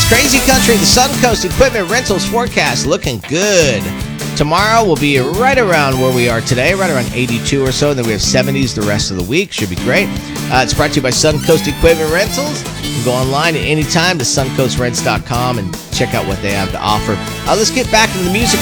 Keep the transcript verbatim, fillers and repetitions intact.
Crazy Country, the Suncoast Equipment Rentals forecast looking good. Tomorrow will be right around where we are today, right around eighty-two or so, and then we have seventies the rest of the week. Should be great. Uh, it's brought to you by Suncoast Equipment Rentals. You can go online at any time to suncoast rents dot com and check out what they have to offer. Uh, let's get back into the music.